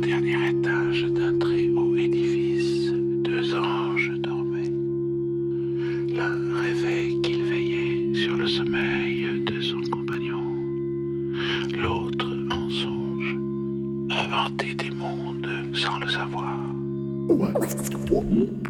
dernier étage d'un très haut édifice, deux anges dormaient. L'un rêvait qu'il veillait sur le sommeil de son compagnon. L'autre, en songe, inventait des mondes sans le savoir.